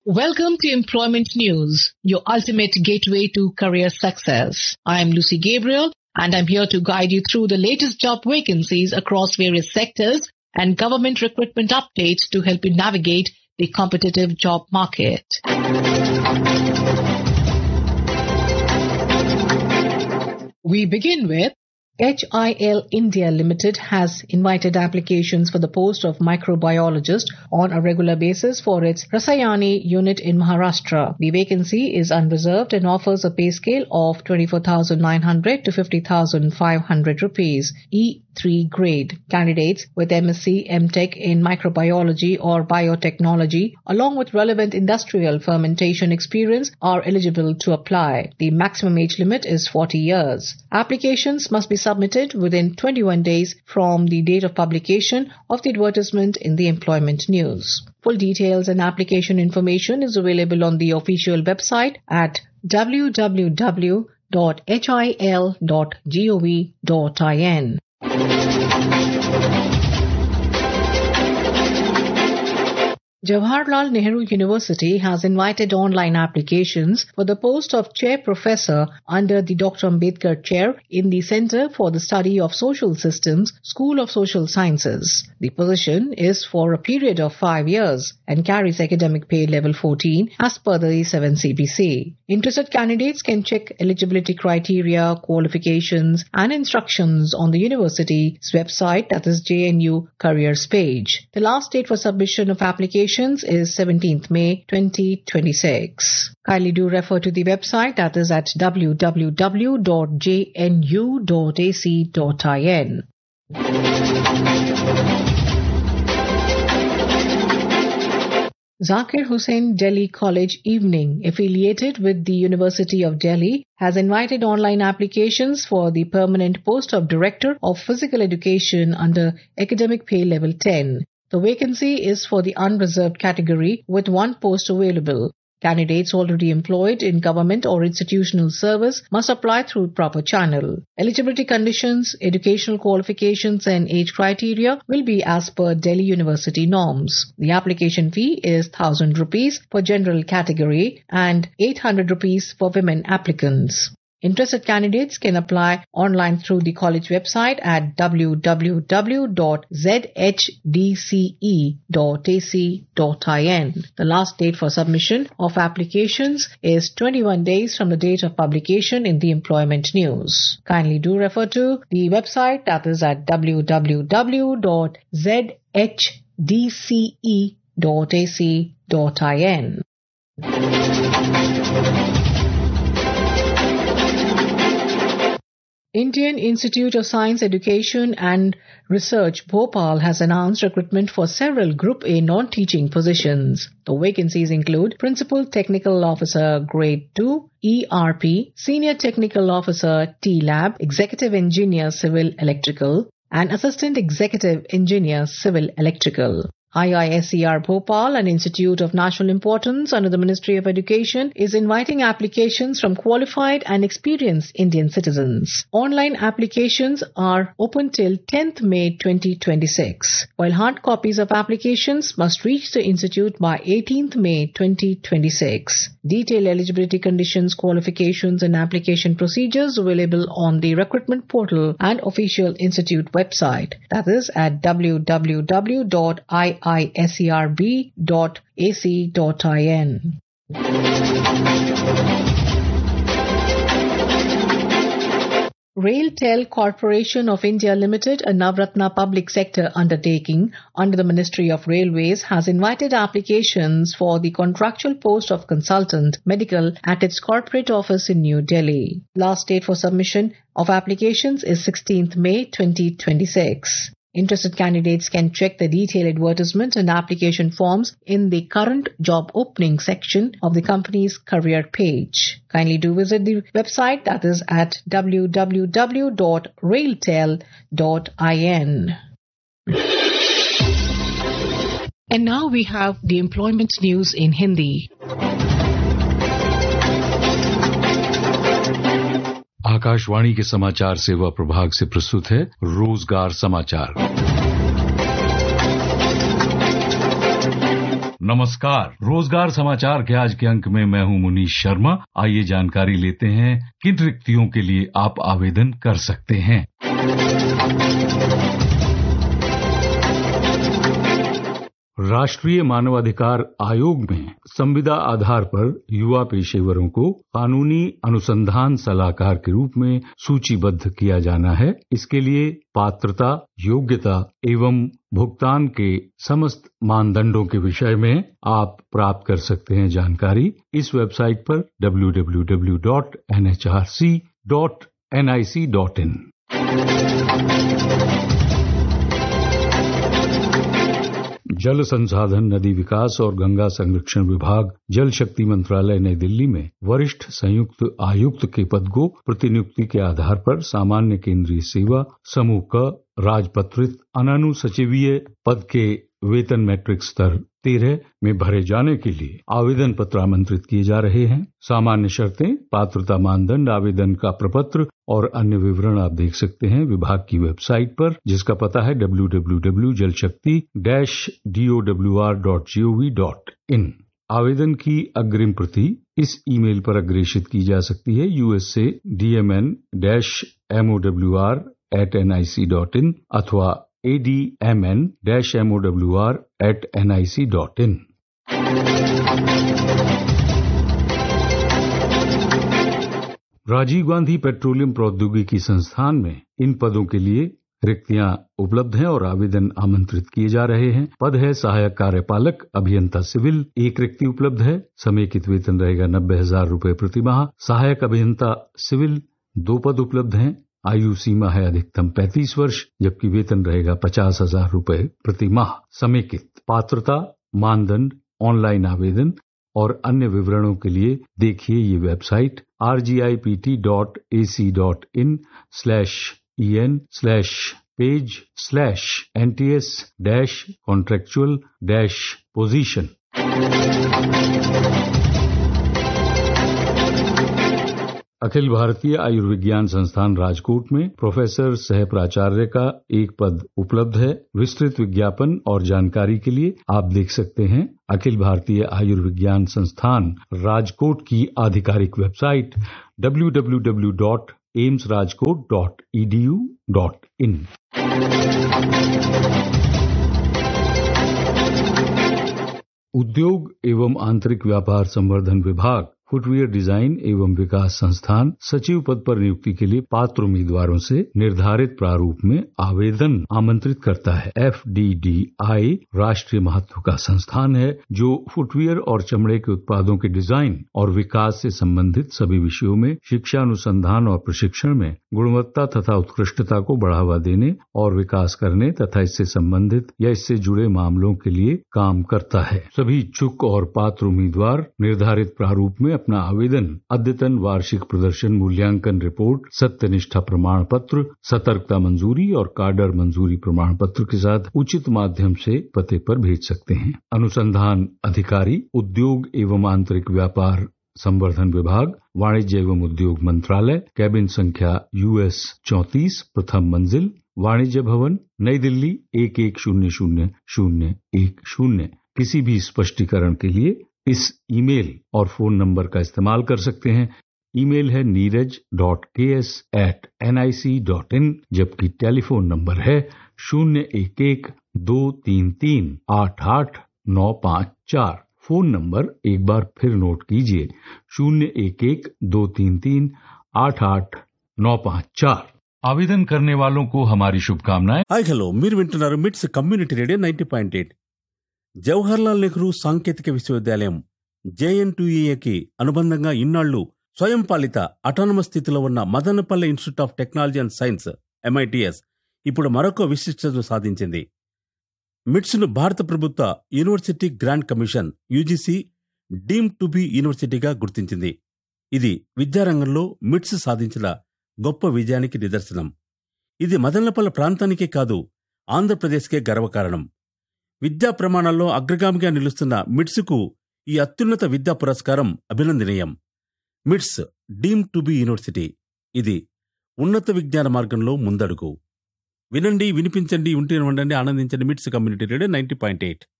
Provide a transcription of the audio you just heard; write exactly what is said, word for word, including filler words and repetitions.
Welcome to Employment News, your ultimate gateway to career success. I am Lucy Gabriel, and I'm here to guide you through the latest job vacancies across various sectors and government recruitment updates to help you navigate the competitive job market. We begin with H I L India Limited has invited applications for the post of microbiologist on a regular basis for its Rasayani unit in Maharashtra. The vacancy is unreserved and offers a pay scale of twenty-four thousand nine hundred to fifty thousand five hundred rupees, E three grade. Candidates with M S c M Tech in microbiology or biotechnology, along with relevant industrial fermentation experience, are eligible to apply. The maximum age limit is forty years. Applications must be submitted within twenty-one days from the date of publication of the advertisement in the Employment News. Full details and application information is available on the official website at w w w dot h i l dot gov dot in. Jawaharlal Nehru University has invited online applications for the post of Chair Professor under the Doctor Ambedkar Chair in the Center for the Study of Social Systems, School of Social Sciences. The position is for a period of five years and carries academic pay level fourteen as per the seven C B C. Interested candidates can check eligibility criteria, qualifications and instructions on the university's website, that is J N U Careers page. The last date for submission of applications is seventeenth May twenty twenty-six. Kindly do refer to the website, that is at w w w dot j n u dot a c dot in. Zakir Hussain Delhi College Evening, affiliated with the University of Delhi, has invited online applications for the permanent post of Director of Physical Education under Academic Pay Level ten. The vacancy is for the unreserved category with one post available. Candidates already employed in government or institutional service must apply through proper channel. Eligibility conditions, educational qualifications and age criteria will be as per Delhi University norms. The application fee is one thousand rupees for general category and eight hundred rupees for women applicants. Interested candidates can apply online through the college website at w w w dot z h d c e dot a c dot in. The last date for submission of applications is twenty-one days from the date of publication in the Employment News. Kindly do refer to the website, that is at w w w dot z h d c e dot a c dot in. Indian Institute of Science Education and Research Bhopal has announced recruitment for several Group A non-teaching positions. The vacancies include Principal Technical Officer Grade two, E R P, Senior Technical Officer T Lab, Executive Engineer Civil Electrical, and Assistant Executive Engineer Civil Electrical. I I S E R Bhopal, an institute of national importance under the Ministry of Education, is inviting applications from qualified and experienced Indian citizens. Online applications are open till tenth May twenty twenty-six, while hard copies of applications must reach the institute by eighteenth May twenty twenty-six. Detailed eligibility conditions, qualifications and application procedures available on the recruitment portal and official institute website, that is at w w w dot i i s e r b dot a c dot in. RailTel Corporation of India Limited, a Navratna public sector undertaking under the Ministry of Railways, has invited applications for the contractual post of consultant medical at its corporate office in New Delhi. Last date for submission of applications is sixteenth May twenty twenty-six. Interested candidates can check the detailed advertisement and application forms in the current job opening section of the company's career page. Kindly do visit the website, that is at w w w dot railtel dot in. And now we have the employment news in Hindi. Akashvani के समाचार सेवा प्रभाग से प्रस्तुत है रोजगार समाचार। नमस्कार। रोजगार समाचार के आज के अंक में मैं हूं मुनीश शर्मा। आइए जानकारी लेते हैं किन रिक्तियों के लिए आप आवेदन कर सकते हैं। राष्ट्रीय मानवाधिकार आयोग में संविदा आधार पर युवा पेशेवरों को कानूनी अनुसंधान सलाहकार के रूप में सूचीबद्ध किया जाना है। इसके लिए पात्रता, योग्यता एवं भुगतान के समस्त मानदंडों के विषय में आप प्राप्त कर सकते हैं जानकारी इस वेबसाइट पर W W W dot N H R C dot N I C dot in. जल संसाधन, नदी विकास और गंगा संरक्षण विभाग, जल शक्ति मंत्रालय नई दिल्ली में वरिष्ठ संयुक्त आयुक्त के पद को प्रतिनियुक्ति के आधार पर सामान्य केंद्रीय सेवा समूह का राजपत्रित अनानुसचिवीय पद के वेतन मैट्रिक स्तर तेरह में भरे जाने के लिए आवेदन पत्र आमंत्रित किए जा रहे हैं। सामान्य शर्तें, पात्रता मानदंड, आवेदन का प्रपत्र और अन्य विवरण आप देख सकते हैं विभाग की वेबसाइट पर, जिसका पता है डब्ल्यू डब्ल्यू डब्ल्यू डॉट जल शक्ति dash D O W R dot G O V dot in. आवेदन की अग्रिम प्रति इस ईमेल पर अग्रेषित की जा सकती है USA D M N dash M O W R eight N I C dot in अथवा A D M N dash M O W R eight N I C dot in. Rajiv Gandhi petroleum प्रौद्योगिकी संस्थान में इन पदों के लिए रिक्तियां उपलब्ध हैं और आवेदन आमंत्रित किए जा रहे हैं। पद है सहायक कार्यपालक अभियंता सिविल, एक रिक्ति उपलब्ध है। समेकित वेतन रहेगा नब्बे हजार रूपये प्रति माह। सहायक अभियंता सिविल दो पद उपलब्ध हैं। आयु सीमा है अधिकतम पैंतीस वर्ष, जबकि वेतन रहेगा पचास हजार रूपये प्रति माह। समेकित पात्रता, मानदंड, ऑनलाइन आवेदन और अन्य विवरणों के लिए देखिए ये website R G I P T dot A C dot in slash E N slash page slash N T S dash contractual dash position. Akhil Bharatiya Ayurvigyan संस्थान राजकोट में प्रोफेसर सह प्राचार्य का एक पद उपलब्ध है। विस्तृत विज्ञापन और जानकारी के लिए आप देख सकते हैं अखिल भारतीय आयुर्विज्ञान संस्थान राजकोट की आधिकारिक website W W W dot AIIMS Rajkot dot E D U dot in. उद्योग एवं आंतरिक व्यापार संवर्धन विभाग फुटवियर डिजाइन एवं विकास संस्थान सचिव पद पर नियुक्ति के लिए पात्र उम्मीदवारों से निर्धारित प्रारूप में आवेदन आमंत्रित करता है। एफ डी डी आई राष्ट्रीय महत्व का संस्थान है जो फुटवियर और चमड़े के उत्पादों के डिजाइन और विकास से संबंधित सभी विषयों में शिक्षा, अनुसंधान और प्रशिक्षण में गुणवत्ता तथा उत्कृष्टता को बढ़ावा देने और विकास करने तथा इससे संबंधित या इससे जुड़े मामलों के लिए काम करता है। सभी इच्छुक और पात्र उम्मीदवार निर्धारित प्रारूप में अपना आवेदन अद्यतन वार्षिक प्रदर्शन मूल्यांकन रिपोर्ट, सत्यनिष्ठा प्रमाण पत्र, सतर्कता मंजूरी और कार्डर मंजूरी प्रमाण पत्र के साथ उचित माध्यम से पते पर भेज सकते हैं। अनुसंधान अधिकारी, उद्योग एवं आंतरिक व्यापार संवर्धन विभाग, वाणिज्य एवं उद्योग मंत्रालय, कैबिन संख्या यूएस चौंतीस, प्रथम मंजिल, वाणिज्य भवन, नई दिल्ली एक एक शून्य शून्य शून्य एक शून्य। किसी भी स्पष्टीकरण के लिए इस ईमेल और फोन नंबर का इस्तेमाल कर सकते हैं। ईमेल है नीरज डॉट के S eight N I C dot in, जबकि टेलीफोन नंबर है शून्य एक एक दो तीन तीन आठ आठ नौ पाँच चार। फोन नंबर एक बार फिर नोट कीजिए, शून्य एक एक दो तीन तीन आठ आठ नौ पाँच चार। आवेदन करने वालों को हमारी शुभकामनाएं। हाय हेलो, మీరు వింటున్నారు మిట్స్ community radio ninety point eight. Jawaharlal Nehru సాంకేతిక విశ్వవిద్యాలయం జేఎన్టీయూఏకి అనుబంధంగా ఇన్నాళ్లు స్వయం పాలిత అటానమస్ స్థితిలో ఉన్న Madanapalle institute of technology and science MITS ఇప్పుడు మరొక విశిష్టతను సాధించింది. మిట్స్ ను భారత ప్రభుత్వ university grant commission UGC deem to be యూనివర్సిటీగా గుర్తించింది. ఇది విద్యారంగంలో మిట్స్ సాధించిన గొప్ప విజయానికి నిదర్శనం. ఇది మదనపల్లె ప్రాంతానికే కాదు, ఆంధ్రప్రదేశ్కే గర్వకారణం. విద్యా ప్రమాణాల్లో అగ్రగామిగా నిలుస్తున్న మిట్స్కు ఈ అత్యున్నత విద్యా పురస్కారం అభినందనీయం. మిట్స్ డీమ్ టు బి యూనివర్సిటీ, ఇది ఉన్నత విజ్ఞాన మార్గంలో ముందడుగు. వినండి, వినిపించండి, ఉంటే ఉండండి, ఆనందించండి. మిట్స్ community radio ninety point eight.